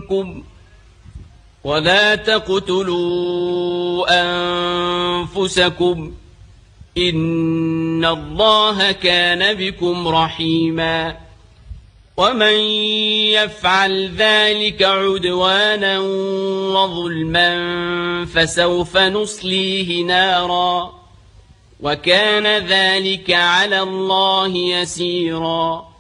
منكم ولا تقتلوا أنفسكم إن الله كان بكم رحيما ومن يفعل ذلك عدوانا وظلما فسوف نصليه نارا وكان ذلك على الله يسيرا